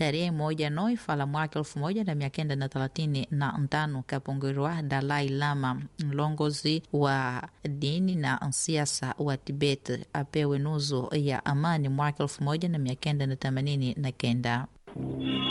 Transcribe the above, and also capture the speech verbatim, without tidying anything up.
tarehe moja Noifala mwaka elfu moja na mia kenda na thelathini na ntano kapongwerwa Dalai Lama, mlongozi wa dini na siasa wa Tibet, apewe nuzo ya amani mwaka elfu moja na mia kenda na themanini na kenda.